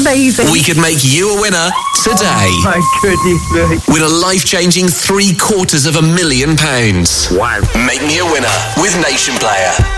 amazing. We could make you a winner today. Oh, my goodness me. Win a life-changing £750,000. Wow. Make me a winner with Nation Player.